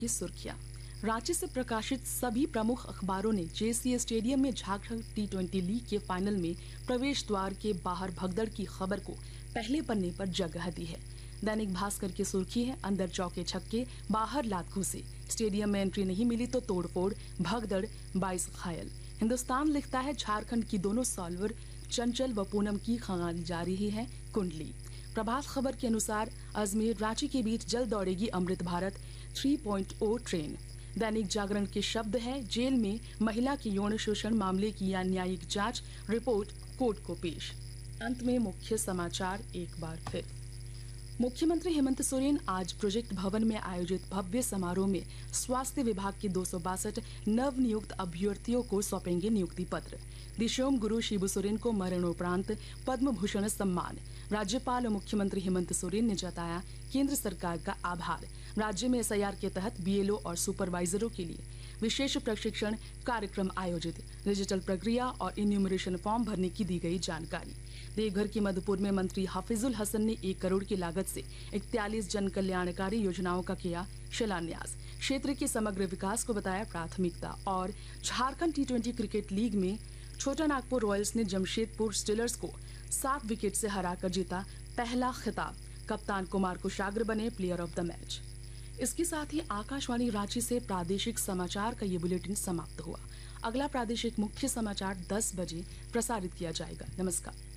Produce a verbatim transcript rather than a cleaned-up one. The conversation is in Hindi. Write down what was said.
की सुर्खियां। रांची से प्रकाशित सभी प्रमुख अखबारों ने जेसीए स्टेडियम में झारखंड टी ट्वेंटी लीग के फाइनल में प्रवेश द्वार के बाहर भगदड़ की खबर को पहले पन्ने पर जगह दी है। दैनिक भास्कर की सुर्खी है, अंदर चौके छक्के, बाहर लात घुसे, स्टेडियम में एंट्री नहीं मिली तो तोड़फोड़, भगदड़, बाईस घायल। हिंदुस्तान लिखता है, झारखंड की दोनों सॉल्वर चंचल व पूनम की खंगाली जा रही है कुंडली। प्रभात खबर के अनुसार अजमेर रांची के बीच जल्द दौड़ेगी अमृत भारत थ्री पॉइंट ओ ट्रेन। दैनिक जागरण के शब्द है, जेल में महिला के यौन शोषण मामले की न्यायिक जांच रिपोर्ट कोर्ट को पेश। अंत में मुख्य समाचार एक बार फिर। मुख्यमंत्री हेमंत सोरेन आज प्रोजेक्ट भवन में आयोजित भव्य समारोह में स्वास्थ्य विभाग के दो सौ बासठ नव नियुक्त अभ्यर्थियों को सौंपेंगे नियुक्ति पत्र। दिशोम गुरु शिबू सोरेन को मरणोपरांत पद्म भूषण सम्मान। राज्यपाल और मुख्यमंत्री हेमंत सोरेन ने जताया केंद्र सरकार का आभार। राज्य में एसआईआर के तहत बीएलओ और सुपरवाइजरों के लिए विशेष प्रशिक्षण कार्यक्रम आयोजित। डिजिटल प्रक्रिया और इन्यूमरेशन फॉर्म भरने की दी गई जानकारी। देवघर की मधुपुर में मंत्री हाफिजुल हसन ने एक करोड़ की लागत से इकतालीस जन कल्याणकारी योजनाओं का किया शिलान्यास। क्षेत्र के समग्र विकास को बताया प्राथमिकता। और Jharkhand T twenty cricket league में छोटा नागपुर रॉयल्स ने जमशेदपुर स्टीलर्स को सात विकेट से हराकर जीता पहला खिताब। कप्तान कुमार कुशाग्र बने प्लेयर ऑफ द मैच। इसके साथ ही आकाशवाणी रांची से प्रादेशिक समाचार का ये बुलेटिन समाप्त हुआ। अगला प्रादेशिक मुख्य समाचार दस बजे प्रसारित किया जाएगा। नमस्कार।